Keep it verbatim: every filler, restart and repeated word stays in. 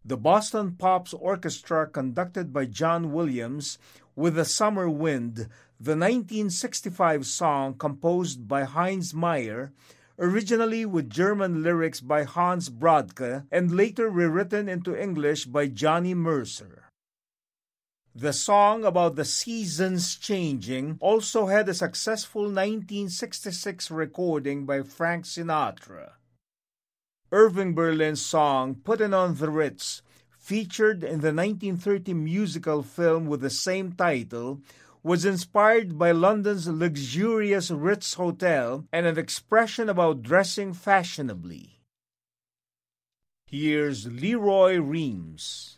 The Boston Pops Orchestra, conducted by John Williams, with The Summer Wind, the nineteen sixty-five song composed by Heinz Meyer, originally with German lyrics by Hans Brodke and later rewritten into English by Johnny Mercer. The song about the seasons changing also had a successful nineteen sixty-six recording by Frank Sinatra. Irving Berlin's song Puttin' on the Ritz, featured in the nineteen thirty musical film with the same title, was inspired by London's luxurious Ritz Hotel and an expression about dressing fashionably. Here's Leroy Reams.